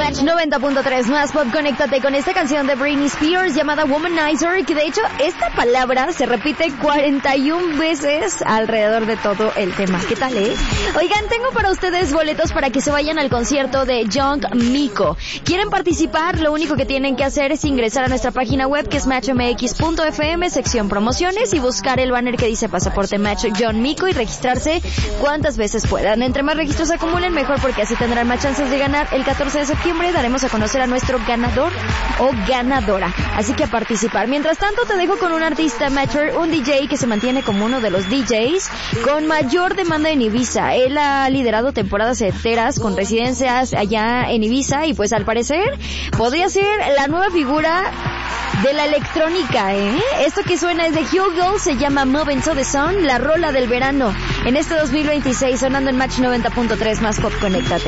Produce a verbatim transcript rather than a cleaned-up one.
Match noventa punto tres, más pop, conéctate con esta canción de Britney Spears llamada Womanizer, que de hecho esta palabra se repite cuarenta y una veces alrededor de todo el tema. ¿Qué tal, eh? Oigan, tengo para ustedes boletos para que se vayan al concierto de Young Miko. ¿Quieren participar? Lo único que tienen que hacer es ingresar a nuestra página web, que es match m x punto f m, sección promociones, y buscar el banner que dice Pasaporte Match Young Miko y registrarse cuantas veces puedan. Entre más registros acumulen, mejor, porque así tendrán más chances de ganar. El catorce de septiembre daremos a conocer a nuestro ganador o ganadora, así que a participar. Mientras tanto, te dejo con un artista Matcher, un D J que se mantiene como uno de los D Js con mayor demanda en Ibiza. Él ha liderado temporadas enteras con residencias allá en Ibiza y pues al parecer podría ser la nueva figura de la electrónica, ¿eh? Esto que suena es de Hugo, se llama Moving to the Sun, la rola del verano en este dos mil veintiséis, sonando en Match noventa punto tres, más pop, conéctate.